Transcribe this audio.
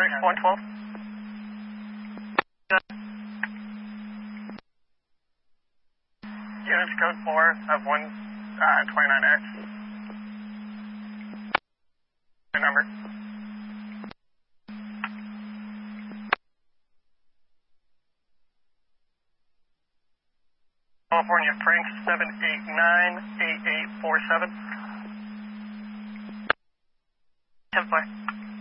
Phoenix 112. Units code 4 of 129X. The number. California Frank 789-8847. 10-4.